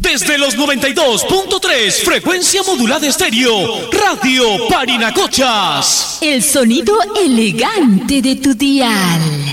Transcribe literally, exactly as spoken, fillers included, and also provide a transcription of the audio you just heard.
Desde los noventa y dos punto tres, frecuencia modulada estéreo, Radio Parinacochas. El sonido elegante de tu dial.